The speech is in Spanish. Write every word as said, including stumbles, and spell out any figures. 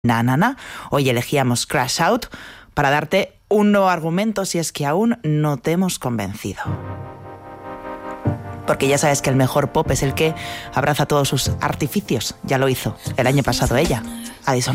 Na Na Na. Hoy elegíamos Crash Out para darte un nuevo argumento si es que aún no te hemos convencido. Porque ya sabes que el mejor pop es el que abraza todos sus artificios. Ya lo hizo el año pasado ella, Addison